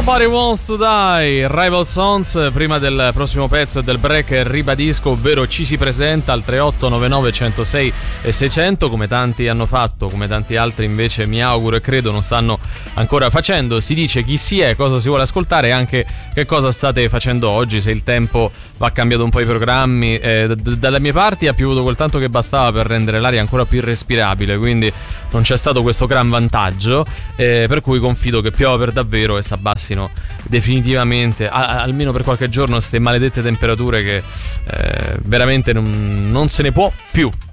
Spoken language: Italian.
Nobody Wants to Die, Rival Sons. Prima del prossimo pezzo e del break ribadisco, ovvero ci si presenta al 3899 106 e 600, come tanti hanno fatto, come tanti altri invece mi auguro e credo non stanno ancora facendo. Si dice chi si è, cosa si vuole ascoltare e anche che cosa state facendo oggi, se il tempo va cambiato un po' i programmi. Dalle mie parti ha piovuto quel tanto che bastava per rendere l'aria ancora più respirabile, quindi non c'è stato questo gran vantaggio, per cui confido che piova per davvero e s'abbassino definitivamente, almeno per qualche giorno, ste maledette temperature che veramente non se ne può più.